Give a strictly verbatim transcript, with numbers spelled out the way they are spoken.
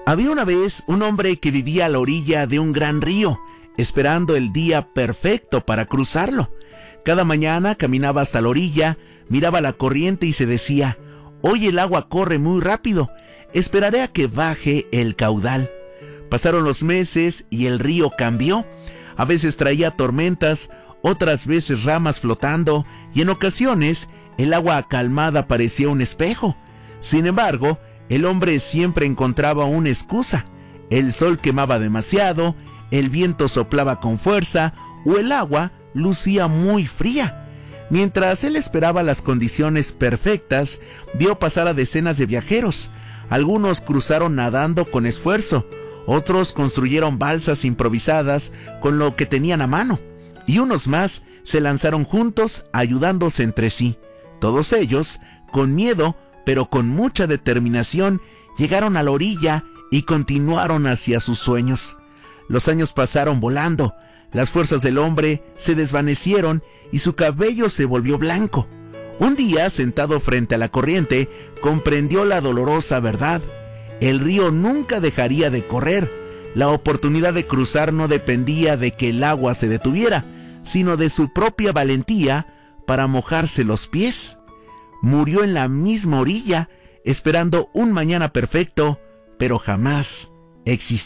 Había una vez un hombre que vivía a la orilla de un gran río, esperando el día perfecto para cruzarlo. Cada mañana caminaba hasta la orilla, miraba la corriente y se decía: «Hoy el agua corre muy rápido, esperaré a que baje el caudal». Pasaron los meses y el río cambió. A veces traía tormentas, otras veces ramas flotando, y en ocasiones el agua calmada parecía un espejo. Sin embargo, el hombre siempre encontraba una excusa. El sol quemaba demasiado, el viento soplaba con fuerza, o el agua lucía muy fría. Mientras él esperaba las condiciones perfectas, vio pasar a decenas de viajeros. Algunos cruzaron nadando con esfuerzo, otros construyeron balsas improvisadas con lo que tenían a mano, y unos más se lanzaron juntos ayudándose entre sí. Todos ellos, con miedo, pero con mucha determinación, llegaron a la orilla y continuaron hacia sus sueños. Los años pasaron volando, las fuerzas del hombre se desvanecieron y su cabello se volvió blanco. Un día, sentado frente a la corriente, comprendió la dolorosa verdad. El río nunca dejaría de correr. La oportunidad de cruzar no dependía de que el agua se detuviera, sino de su propia valentía para mojarse los pies. Murió en la misma orilla, esperando un mañana perfecto, pero jamás existió.